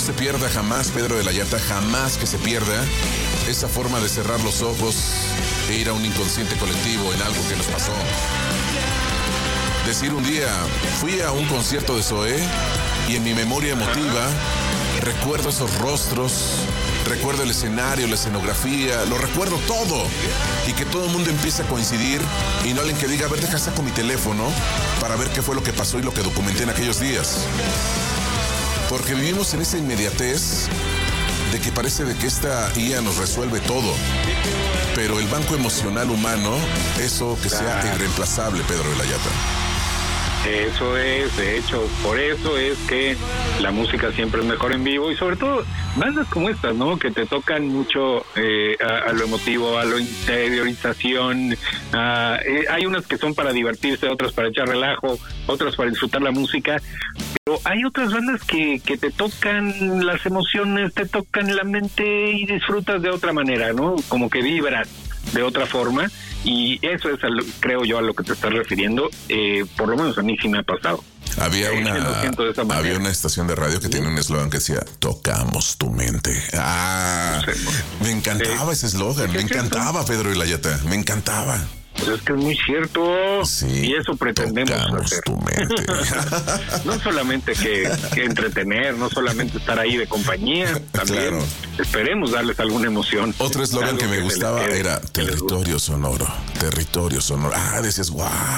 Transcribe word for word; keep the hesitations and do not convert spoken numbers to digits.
se pierda jamás, Pedro de la Yata, jamás que se pierda esa forma de cerrar los ojos e ir a un inconsciente colectivo en algo que nos pasó. Decir un día, fui a un concierto de Zoé y en mi memoria emotiva recuerdo esos rostros, recuerdo el escenario, la escenografía, lo recuerdo todo. Y que todo el mundo empiece a coincidir y no alguien que diga, a ver, deja saco mi teléfono para ver qué fue lo que pasó y lo que documenté en aquellos días. Porque vivimos en esa inmediatez de que parece de que esta I A nos resuelve todo. Pero el banco emocional humano, eso que sea irreemplazable, Pedro de la Yata. Eso es, de hecho, por eso es que la música siempre es mejor en vivo y sobre todo bandas como estas, ¿no? Que te tocan mucho eh, a, a lo emotivo, a la interiorización. A, eh, hay unas que son para divertirse, otras para echar relajo, otras para disfrutar la música. Pero hay otras bandas que, que te tocan las emociones, te tocan la mente y disfrutas de otra manera, ¿no? Como que vibras de otra forma. Y eso es, lo, creo yo, a lo que te estás refiriendo. Eh, por lo menos a mí sí me ha pasado. Había eh, una había una estación de radio que tiene un eslogan que decía, tocamos tu mente. Ah, no sé, me encantaba eh, ese eslogan, me encantaba, Pedro de la Yata, me encantaba. Pues es que es muy cierto, sí, y eso pretendemos hacer. Tu mente. No solamente que, que entretener, no solamente estar ahí de compañía, también claro. Esperemos darles alguna emoción. Otro eslogan que me que gustaba quede, era territorio sonoro, territorio sonoro. Ah, decías, wow.